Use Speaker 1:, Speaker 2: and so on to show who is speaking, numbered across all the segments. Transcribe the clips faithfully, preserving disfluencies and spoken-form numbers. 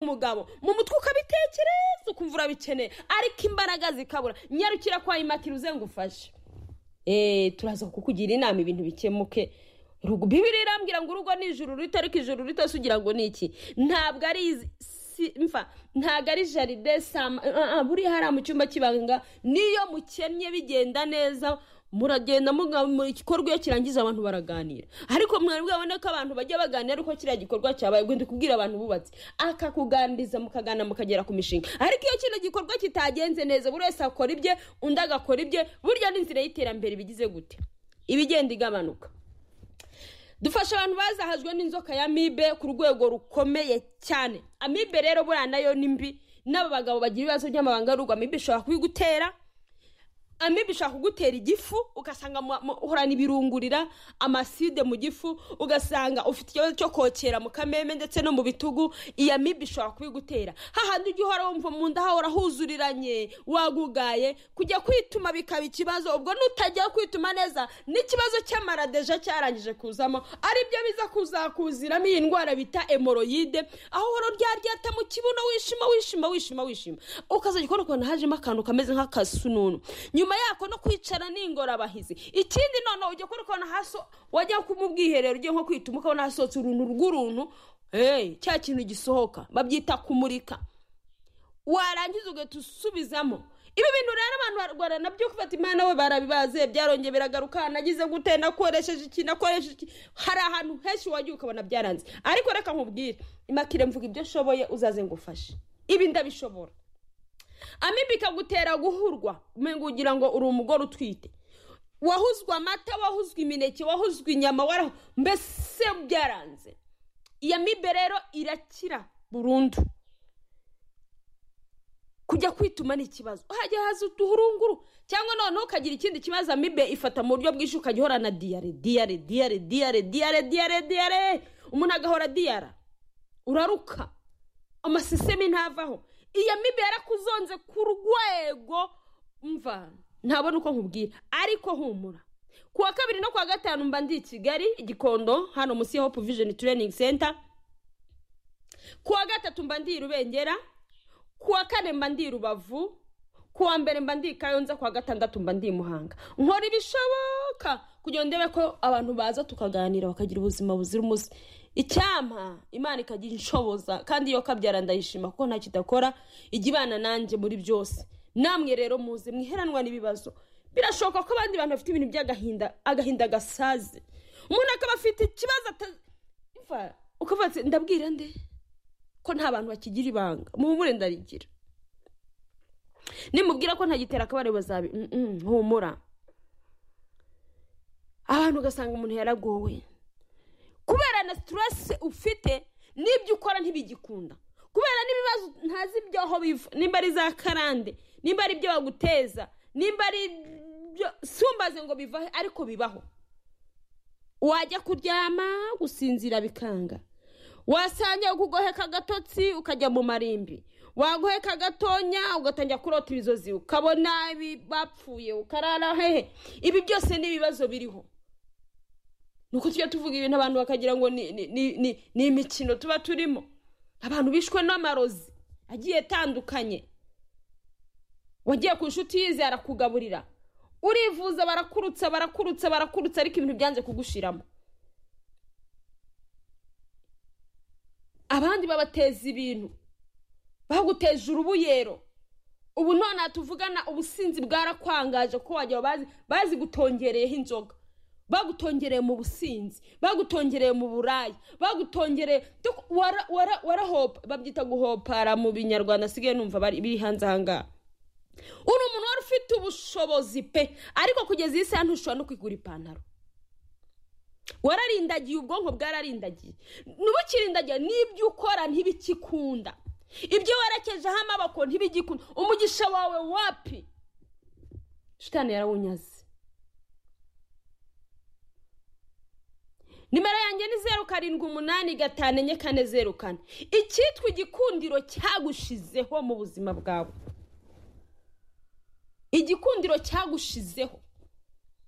Speaker 1: umugabo mu mutwe ukabitekereza ukumva urabikeneye ariko imbaraga zikabura nyarukira kwa Imatira uze ngufashe eh turaza kukugira inama ibintu bikemuke rugo Bibiliya irambwira ngo urugo n'ijuru rito ariko ijuru rito sugira ngo niki ntabwo ari mfa ntabwo ari jaride sama buri hari mu cyumba kibanga niyo mukennye bigenda neza muragenda mu gikorwa yo kirangiza abantu baraganira ariko mwebwe abone ko abantu bajya baganira uko kiriya gikorwa cyabaye gwende kubwira abantu bubatse akakuganiriza mukagana mukagera ku mishinga ariko iyo kino gikorwa kitagenze neza buri wese akora ibye undi agakora ibye burya n'inzira y'iterambere bigize gute ibigenda igabanuka dufasha abantu bazahajwe n'inzoka ya amibe ku rwego rukomeye cyane amibe rero bura nayo nimbi n'abo bagabo bagira ibibazo by'amabanga y'urugo amibe ishobora kubigutera amibe ishobora kugutera igifu ugasanga uhorana ibirungurira amaside mu gifu ugasanga ufite ikibazo cyo kokera mu kameme ndetse no mu bitugu iya amibe ishobora kubigutera hahandi ujye uhora wumva mu nda hahora huzuriranye wagugaye kujya kwituma bikaba ikibazo ubwo nutajya kwituma neza n'ikibazo cy'amaradeja cyarangije kuzamo ari byo biza kuzakuziramo iyi ndwara bita hemoroide aho horo ryaryata mu kibuno wishima wishima wishima wishima ukaza gikora ko hajemo akantu kameze nk'akasununu nyuma yako no kwicara n'ingora bahizi ikindi none ujye kuri kona haso wajya kumubwiherero ujye nko kwituma ukabona hasotse uruntu rw'uruntu eh cya kintu gisohoka babyita kumurika warangiza ugatusubizamo ibi bintu rero abantu barwara nabyo kufata Imana we barabibaze byarongeye biragaruka nagize gute nakoresheje iki nakoresheje iki hari ahantu henshi wagiye ukabona byaranze ariko reka nkubwire Imakire mvuga ibyo shoboye uzaze ngufashe ibi ndabishobora amibe ikagutera guhurwa umengo ugira ngo uri umugore utwite wahuzwa amata wahuzwa imineke wahuzwa inyama wara mbese byaranze iya amibe rero irakira burundu kujya kwituma ni ikibazo hajya haza utuhurunguru cyangwa none ukagira ikindi kibazo amibe ifata mu buryo bw'ishu ukajya na diare diare diare diare diare diare diare umuntu agahora diara uraruka amasisemi ntavaho iya amibe yarakuzonze ku rwego mva ntabona uko nkubwira ariko humura kuwa kabiri no kuwa gatanu mba ndi Kigali Igikondo hano musi ya Hope Vision Training Center kuwa gatatu mba ndi Rubengera kuwa kane mba ndi Rubavu kuwa mbere mba ndi Kayonza kuwa gatandatu mba ndi Muhanga nkora ibishoboka kugira ndebe ko abantu baza tukaganira bakagira ubuzima buzira umuze icyampa Imana ikagira inshoboza kandi yo kabyara ndayishima kuko nta kidakora igibana nanjye muri byose namwe rero muze mwiheranwa n'ibibazo birashoboka ko abandi bantu bafite ibintu by'agahinda agahinda gasaze umuntu akaba afite ikibazo ifa ukavuga ndabwira nde ko nta bantu bakigira ibanga mu mure ndarigira nimubwira ko ntagitera akabare bazabi humura abantu gasanga umuntu yaragowe kubera na stress ufite nibyo ukora ntibigikunda kubera n'ibibazo ntazi byo aho biva nimba ari za karande nimba ari byo baguteza nimba ari sumbaze ngo biva ariko bibaho wajya kuryama gusinzira bikanga wasanya kugoheka gatotsi ukajya mu marimbi wagoheka gatonya ugatangira kurota ibizozi ukabona bapfuye ukarara hehe ibi byose n'ibibazo biriho nuko tujya tuvuga ibintu abantu bakagira ngo ni ni ni ni imikino tuba turimo abantu bishwe n'amarozi agiye tandukanye wagiye ku nshuti yize arakugaburira urivuza barakurutsa barakurutsa barakurutsa ariko ibintu byanze kugushiramo abandi babateza ibintu baguteje urubuyero ubu none tuvugana ubusinzi bwarakwangaje ko wajya bazi bazi gutongereyeho inzoga bagutongereye mu businzi bagutongereye mu burayi bagutongereye wara wara wara hope babyita guhopara mu binyarwanda sigaye numva bari biri hanze hanga uri umuntu wari ufite ubushobozi pe ariko kugeza iyi saha ntushobora no kwigura ipantaro wararindagiye ubwonko bwararindagiye nubukirindagiye nibyo ukora ntibikikunda ibyo warakejeho amaboko ntibigikunda umugisha wawe wapi shitani yarawunyaze nimero yanjye ni zeru karindwi umunani gatanu enye kane zeru kane icyitwa igikundiro cyagushizeho mu buzima bwawe igikundiro cyagushizeho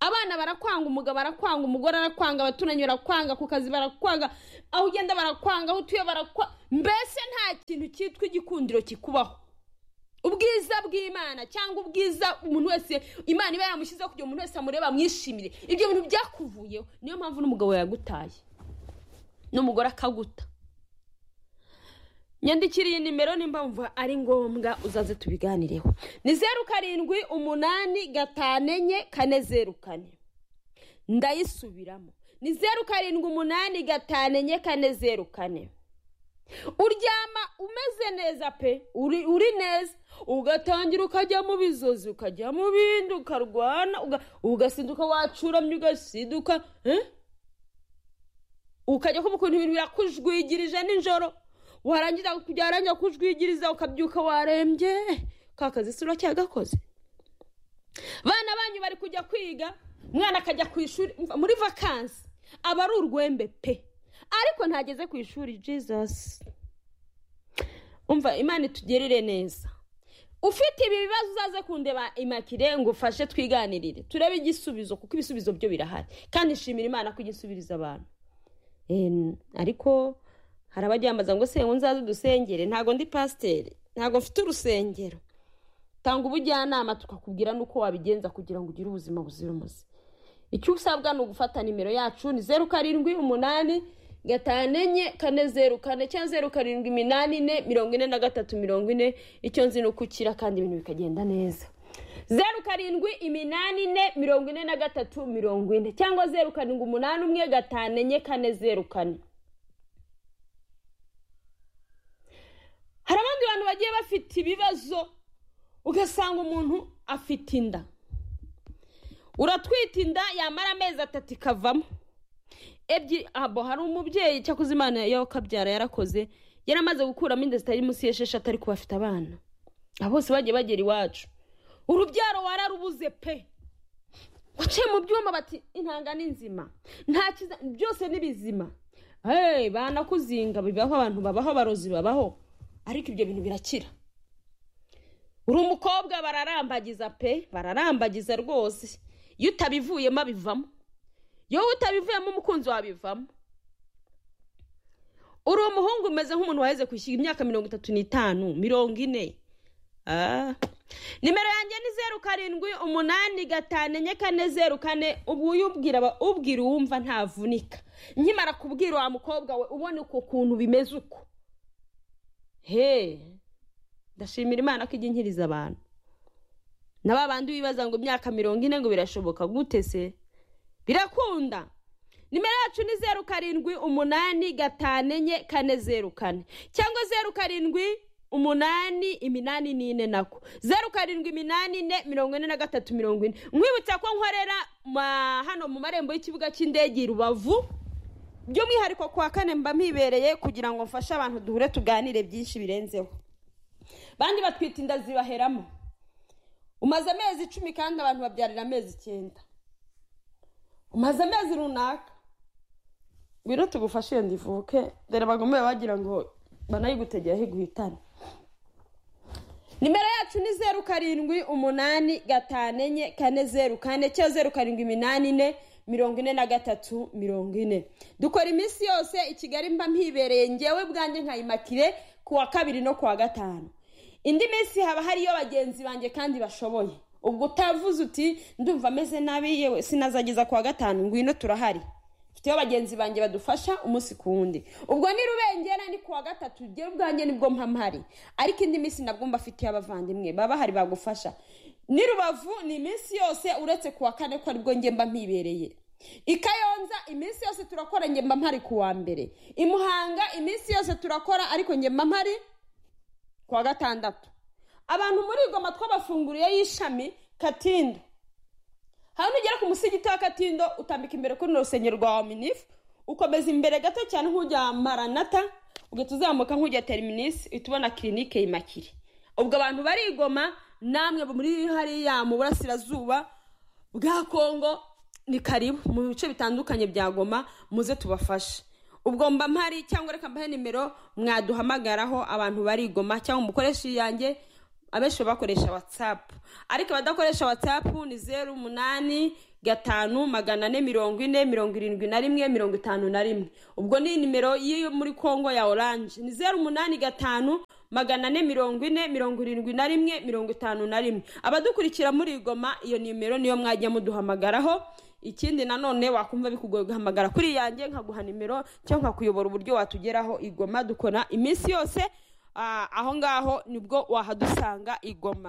Speaker 1: abana barakwanga, umugabo barakwanga, umugore arakwanga, abaturanyi barakwanga, ku kazi barakwanga, aho ugenda barakwanga, aho utuye barakwa. Mbese nta kintu cyitwa igikundiro kikubaho. Ubwiza bw'Imana cyangwa ubwiza umuntu wese Imana iba yamushyizeho kugira umuntu wese amureba mwishimire, ibyo bintu byakuvuyeho. Niyo mpamvu n'umugabo yagutaye n'umugore akaguta. Nyandikiriye nimero nimba umva ari ngombwa uzaze tubiganireho. Ni zeru karindwi umunani gatanu enye kane zeru kane. Ndayisubiramo. Ni zeru karindwi umunani gatanu enye kane zeru kane. Uryama umeze neza pe, uri uri neza, ugatangira ukajya mu bizozi, ukajya mu bindi, ukarwana, uga, ugasinduka wacuramye, ugasiduka, eh? Ukajya kumukunda ibintu birakujwigirije ninjoro, warangiza kujyarangira kujwigiriza ukabyuka warembye, kakazi sura cyagakoze. Bana banyu bari kujya kwiga, mwana akajya ku ishuri muri vacances, aba ari urwembe pe. Ariko ntageze ku ishuri. Jesus, umva Imana itugerere neza. Ufite ibi bibazo uzaze kundeba Imakire ngo ufashe twiganirire, turebe igisubizo kuko ibisubizo byo birahari, kandi nshimira Imana ko igisubiriza abantu. Eh, ariko hari abajyambaza ngo se nzaze dusengere. Ntago ndi pasteur, ntago mfite urusengero. Tanga ubujyanama tukakubwira nuko wabigenza kugira ngo ugire ubuzima buzira umuze. Icyo usabwa no gufata nimero yacu ni zeru karindwi umunani gatanu enye kane zeru kane cyangwa zeru karindwi iminani ine mirongo ine na gatatu mirongo ine. Icyo nzi nuko ukira kandi ibintu bikagenda neza. zeru karindwi iminani ine mirongo ine na gatatu mirongo ine cyangwa zeru karindwi umunani umwe gatanu enye kane zeru kane. Hari abandi bantu bagiye bafite ibibazo, ugasanga umuntu afite inda. Uratwita inda yamara amezi atatu ikavamo. Ebyi abo hari umubyeyi cyakuze Imana yo kabyara yarakoze, yaramaze gukuramo inda zitari munsi y'esheshatu ariko bafite abana. Abose bagiye bagera iwacu. Urubyaro wararubuze pe. Waciye mu byuma bati intanga n'inzima. Nta kiza byose nibizima. Hey, bana kuzinga bibaho, abantu babaho, barozi babaho. Ariko ibyo bintu birakira. Uri umukobwa bararambagiza pe, bararambagiza rwose. Iyo utabivuyemo abivamo. Yo utabivuyemo umukunzi wabivamo. Uri umuhungu umeze nk'umuntu waheze kwishyira imyaka mirongo itatu n'itanu, mirongo ine. Ah. Nimero yanjye ni zeru karindwi umunani gatanu enye kane zeru kane. Ubu uyubwira ubwira uwumva ntavunika. Nkimara kubwira wa mukobwa we ubone uko kuntu bimeze uko. He. Ndashimira Imana ko iginkiriza abantu. Nababandi bibaza ngo imyaka mirongo ine ngo birashoboka gute se? Birakunda. Nimero yacu ni zeru karindwi umunani gatanu enye kane zeru kane cyangwa zeru karindwi umunani iminani n'ine nako zeru karindwi iminani ine mirongo ine na gatatu mirongo ine. Nkwibutsa ko nkorera hano mu marembo y'ikibuga cy'indege Rubavu, by'umwihariko kwa kane mba mpibereye kugira ngo mfashe abantu duhure tuganire byinshi birenzeho. Bandi batwita inda zibaheramo. Umaze amezi icumi kandi abantu babyarira amezi icyenda. Umaze amezi runaka. Biro tugufashe ndivuke, dore bagomba bagira ngo banayigutegera higuhitana. Nimero yacu ni zeru karindwi umunani gatanu enye kane zeru kane cyangwa zeru karindwi iminani ine mirongo ine na gatatu mirongo ine. Dukora iminsi yose i Kigali mba mpibereye ngewe bwanjye nka Imakire kuwa kabiri no kuwa gatanu. Indi minsi haba hariyo bagenzi banjye kandi bashoboye. Ubwo utavuze uti ndumva ameze nabi yewe sinazageza kuwa gatanu, ngwino turahari. Mfite bagenzi banjye badufasha umunsi ku wundi. Ubwo ni Rubengera ni kuwa gatatu, je ubwanjye nibwo mpamari. Ariko indi minsi nabwo mbafitiye abavandimwe baba hari bagufasha. Ni Rubavu ni iminsi yose uretse kuwa kane ko aribwo nge mba mpibereye. I Kayonza iminsi yose turakora nge mba mpari kuwa mbere. I Muhanga iminsi yose turakora ariko nge mba mpari kuwa gatandatu. Abantu muri Goma twabafunguriye y'ishami Katindo. Hano ugera ku musigiti wa Katindo utambika imbere kuri rusengero rwa Minif, ukomeza imbere gato cyane nk'ujya Maranata, ugetuzamuka nk'ujya Terminus, itubona clinique Imakire. Ubwo abantu bari Goma namwe muri hariya mu burasirazuba bwa Kongo ni karibu mu bice bitandukanye bya Goma muze tubafashe. Ubwo mba mpari cyangwa reka mbahe nimero mwaduhamagaraho abantu bari Goma cyangwa umukoreshi yanjye. Abesho bakoresha WhatsApp, ariko badakoresha WhatsApp ni zeru umunani gatanu magana ane mirongo ine mirongo irindwi na rimwe mirongo itanu na rimwe. Ubwo ni nimero y'iyo muri Kongo ya Orange ni zeru umunani gatanu magana ane mirongo ine mirongo irindwi na rimwe mirongo itanu na rimwe. Abadukurikira muri Goma iyo nimero niyo mwajya muduhamagaraho. Ikindi nanone wakumva bikugoye guhamagara kuri yanjye nkaguha nimero cyangwa kuyobora uburyo watugeraho Igoma dukora iminsi yose. Uh, aho ngaho nibwo wahadusanga Igoma.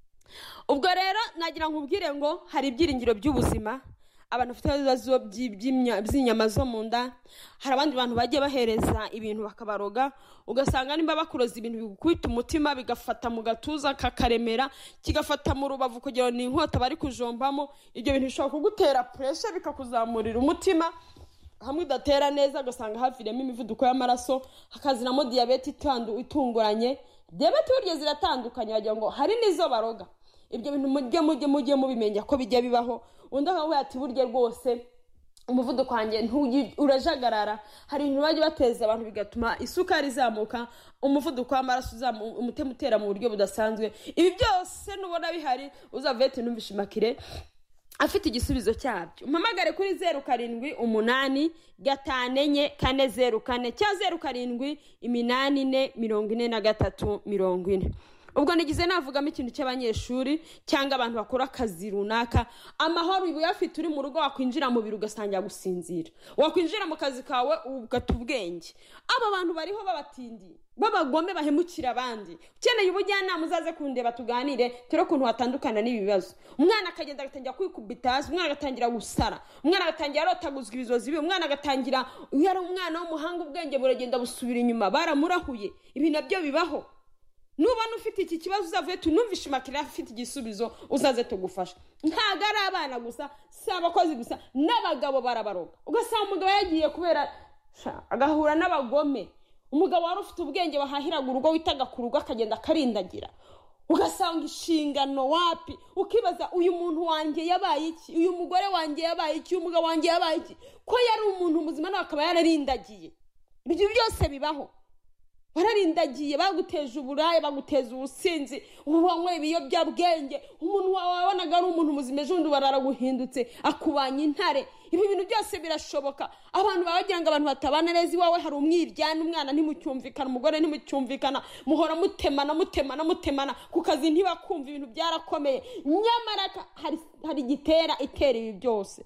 Speaker 1: Ubwo rero nagira nkubwire ngo hari ibyiringiro by'ubuzima. Abantu bafite ibibazo by'inyama zo mu nda, hari abandi bantu bagiye bahereza ibintu bakabaroga, ugasanga nimba bakuroza ibintu bigukubita umutima bigafata mu gatuza kakaremera, kigafata mu rubavu kugira ngo ni inkota bari kujombamo. Ibyo bintu bishobora kugutera pressure bikakuzamurira umutima, hamwe udatera neza ugasanga haviremo imivuduko y'amaraso, hakazinamo diabete itandu itunguranye. Diabete burya ziratandukanye, wagira ngo hari nizo baroga. Ibyo bintu mujye mujye mujye mubimenya ko bijya bibaho. Undi akavuga ati burya rwose umuvuduko wanjye urajagarara. Hari ibintu baje bateza abantu bigatuma isukari izamuka, umuvuduko w'amaraso uzamuka, umutema utera mu buryo budasanzwe. Ibi byose nubona bihari uzavete numvishimakire afite igisubizo cyabyo. Umpamagare kuri zeru karindwi umunani gatanu enye kane zeru kane cya zeru karindwi iminani ine mirongo ine na gatatu mirongo ine. Ubwo nigize navugamo ikintu cy'abanyeshuri cyangwa abantu bakora akazi runaka, amahoro ubu yafite uri mu rugo wakwinjira mu biro ugasangira gusinzira, wakwinjira mu kazi kawe ugatubwenge. Aba bantu bariho babatindi babagome bahemukira abandi. Ukeneye ubujyanama uzaze kundeba tuganire tero kuntu hatandukana n'ibi bibazo. Umwana akagenda agatangira kwikubita, umwana agatangira gusara, umwana agatangira arotaguzwa ibizozi bibi, umwana agatangira yari umwana w'umuhanga ubwenge buragenda busubira inyuma, baramurahuye. Ibi nabyo bibaho. Nubona ufite iki kibazo uzavuye tunumvishimakira afite igisubizo uzaze tugufasha. Ntago ari abana gusa, si abakozi gusa, n'abagabo barabaroga. Ugasanga umugabo yagiye kubera agahura n'abagome. Umugabo wari ufite ubwenge wahahiraga urugo witaga ku rugo akagenda akarindagira. Ugasanga inshingano wapi, ukibaza uyu muntu wanjye yabaye iki, uyu mugore wanjye yabaye iki, uyu mugabo wanjye yabaye iki, ko yari umuntu muzima nawe akaba yararindagiye. Ibyo byose bibaho. Bararindagiye baguteje uburaye, baguteza ubusinzi, ubanywe ibiyobyabwenge. Umuntu wabonaga ari umuntu muzima ejo ndi bararaguhindutse akubanya intare. Ibi bintu byose birashoboka. Abantu babagira ngo abantu batabana neza iwawe hari umwiryana, umwana ntimucyumvikana, umugore ntimucyumvikana, muhora mutemana mutemana mutemana ku kazi ntibakumva, ibintu byarakomeye. Nyamara hari hari gitera itera ibi byose.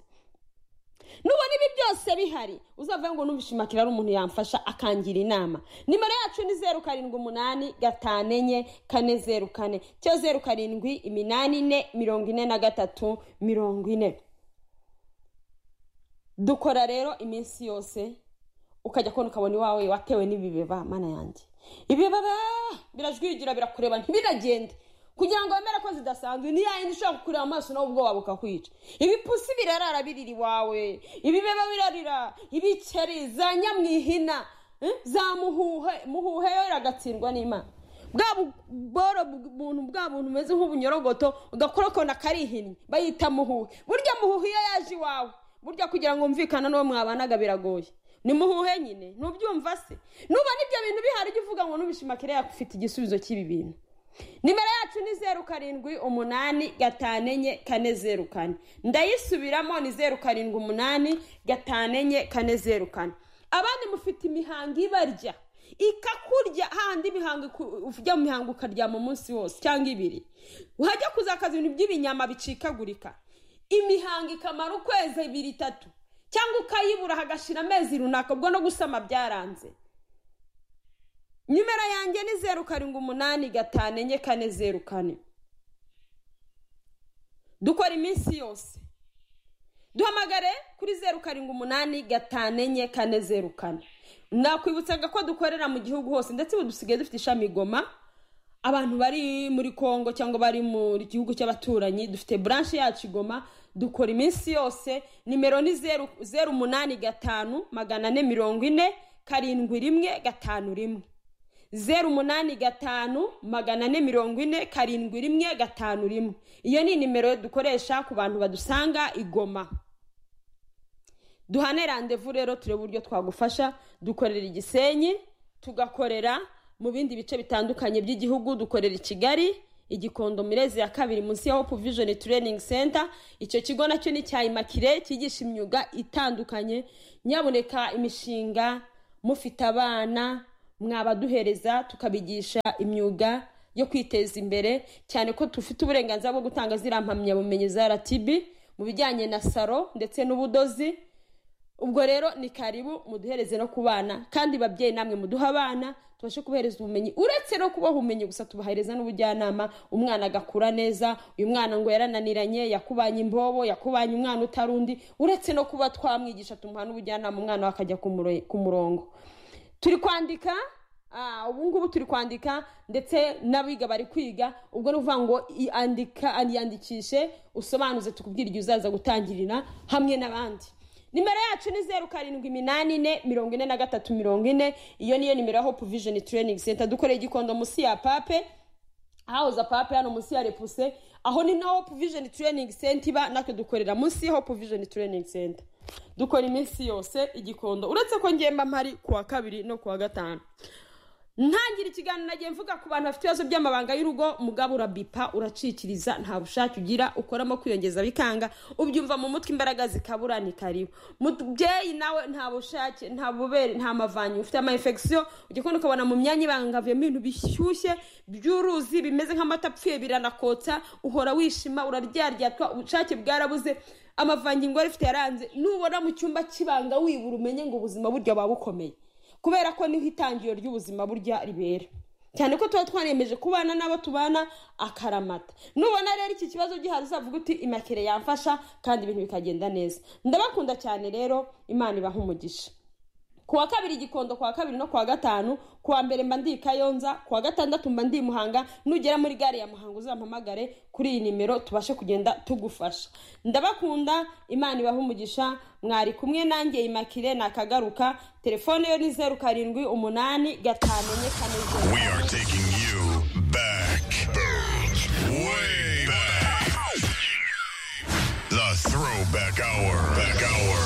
Speaker 1: Nubona ibi byose bihari uzavuga ngo numvishimakira ari umuntu yamfasha akangira inama. Nimero yacu ni zeru karindwi umunani gatanu enye kane zeru kane cyo zeru karindwi iminani ine mirongo ine na gatatu mirongo ine. Dukora rero iminsi yose ukajya kubona ukabona iwawe watewe n'ibibeba. Mana yanjye ibibeba birajwigira birakureba ntibiragende kugira ngo wemere ko zidasanzwe. Ni yindi ushaka kureba amaso nawe ubwo wabuka kwica. Ibipusi birarara biriri wawe, ibibeba birarira, ibikeri za nyamwihina, eh? za muhuhe muhuhe yaragatsindwa n'Imana. Bwa boro buntu bwa buntu meze nk'ubunyorogoto ugakorokona karihinye bayita muhuhe. Burya muhuhe iyo yaje wawe, burya kugira ngo mvikana no mwabanaga biragoye. Ni muhuhe nyine nubyumva se. Nuba nibyo bintu bihari uvuga ngo nubishimakire yakufite igisubizo cy'ibi bintu. Nimero yacu ni zeru karindwi umunani gatanu enye kane zeru kane. Ndayisubiramo ni zeru karindwi umunani gatanu enye kane zeru kane. Abandi mufite imihango ibarya ikakurya, handi imihango ujya mu mihango ukarya mu munsi wose cyangwa ibiri, uhajya kuzakaza ibintu by'ibinyama bicikagurika, imihango ikamara ukwezi ibiri itatu cyangwa ukayibura hagashira amezi runaka, ubwo no gusama byaranze. Nimero yanjye ni zeru karindwi umunani gatanu enye kane zeru kane. Dukora iminsi yose. Duhamagare kuri zeru karindwi umunani gatanu enye kane zeru kane. Nakwibutsaga ko dukorera mu gihugu hose, ndetse ubu dusigaye dufite ishami Goma. Abantu bari muri Kongo cyangwa bari mu gihugu cy'abaturanyi dufite branch yacu Goma. Dukora iminsi yose. Nimero ni zeru umunani gatanu magana ane mirongo ine karindwi rimwe gatanu rimwe. zeru umunani gatanu magana ane mirongo ine karindwi rimwe gatanu rimwe. Iyo ni nimero dukoresha ku bantu badusanga Igoma. Duhane rendezvous rero turebe uburyo twagufasha. Dukorera Igisenyi, tugakorera mu bindi bice bitandukanye by'igihugu. Dukorera i Kigali, igikondo mirezi ya kabiri munsi ya Hope Vision Training Center. Icyo kigo nacyo ni cya Imakire kigisha imyuga itandukanye. Nyaboneka imishinga mufite abana mwabaduhereza tukabigisha imyuga yo kwiteza imbere, cyane ko tufite uburenganzira bwo gutanga zirampamya bumenyi za R T B mu bijyanye na saro ndetse n'ubudozi. Ubwo rero ni karibu muduhereze no kubana, kandi babyeyi namwe muduha abana tubashe kubahereza ubumenyi, uretse no kubaha ubumenyi gusa tubahereza n'ubujyanama, umwana agakura neza. Uyu mwana ngo yarananiranye, yakubanye imbobo, yakubanye umwana utarundi, uretse no kuba twamwigisha tumuha n'ubujyanama umwana wakajya ku murongo. Turi kwandika ah ubu ngubu turi kwandika ndetse nabiga bari kwiga. Ubwo nuvuga ngo andika andiyandikishe usobanuze tukubwira igihe uzaza gutangirira hamwe n'abandi. Nimero yacu ni zero karindwi iminani ine mirongo ine na gatatu mirongo ine. Iyo niyo nimero ya Hope Vision Training Center. Dukoreye igikondo musi ya Pape, aho za Pape hano musi ya Repuse, aho ni na Hope Vision Training Center ba natwe dukorera musi ya Hope Vision Training Center. Dukora iminsi yose igikondo, uretse ko ngemba mpari kuwa kabiri no kuwa gatanu. Ntangira ikiganiro nagiye mvuga ku bantu bafite ibibazo by'amabanga y'urugo, mugabo urabipa uracikiriza, nta bushake ugira, ukoramo kwiyongeza bikanga, ubyumva mu mutwe imbaraga zikabura. Ni karibu mubyeyi nawe nta bushake, nta bubere, nta mavanyi, ufite ama infection, ugikunda ukabona mu myanya ibangavye ibintu bishyushye by'uruzi bimeze nk'amata apfuye biranakotsa, uhora wishima, uraryaryatwa, ubushake bwarabuze, amavanyi ngo arifite yaranze. Nubona mu cyumba kibanga wibura umenye ngo ubuzima burya babukomeye, kubera ko niho itangiro ry'ubuzima burya ribera, cyane ko tuba twanemeje kubana nabo tubana akaramata. Nubona rero iki kibazo gihaza uzavuga uti Imakire yamfasha kandi ibintu bikagenda neza. Ndabakunda cyane rero, Imana ibaha umugisha. Kuwa kabiri igikondo, kuwa kabiri no kuwa gatanu, kuwa mbere mba ndi Kayonza, kuwa gatandatu mba ndi Muhanga. Nugera muri gare ya Muhanga uzampamagare kuri iyi nimero tubashe kugenda tugufasha. Ndabakunda, Imana ibaha umugisha. Mwari kumwe nanjye Imakire nakagaruka. Telefone yo ni zero karindwi umunani gatanu enye kane.
Speaker 2: We are taking you back, way back. The throwback hour. Back hour.